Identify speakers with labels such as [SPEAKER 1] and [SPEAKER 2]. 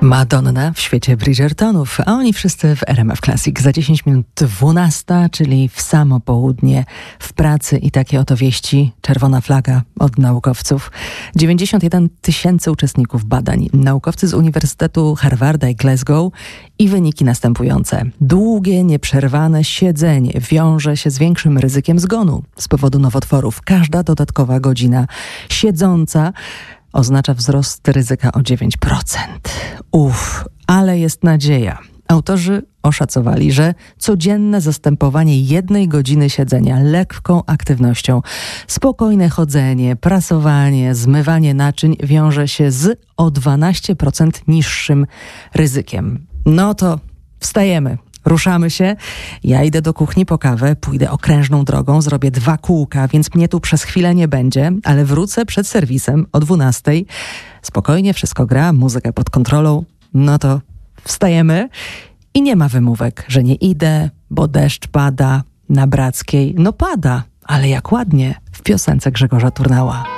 [SPEAKER 1] Madonna w świecie Bridgertonów, a oni wszyscy w RMF Classic. Za 10 minut 12, czyli w samo południe w pracy i takie oto wieści. Czerwona flaga od naukowców. 91 000 uczestników badań. Naukowcy z Uniwersytetu Harvarda i Glasgow i wyniki następujące. Długie, nieprzerwane siedzenie wiąże się z większym ryzykiem zgonu z powodu nowotworów. Każda dodatkowa godzina siedząca oznacza wzrost ryzyka o 9%. Ale jest nadzieja. Autorzy oszacowali, że codzienne zastępowanie 1 godziny siedzenia lekką aktywnością, spokojne chodzenie, prasowanie, zmywanie naczyń wiąże się z o 12% niższym ryzykiem. No to wstajemy. Ruszamy się. Ja idę do kuchni po kawę, pójdę okrężną drogą, zrobię 2 kółka, więc mnie tu przez chwilę nie będzie, ale wrócę przed serwisem o 12:00. Spokojnie, wszystko gra, muzyka pod kontrolą. No to wstajemy i nie ma wymówek, że nie idę, bo deszcz pada na Brackiej. No pada, ale jak ładnie w piosence Grzegorza Turnała.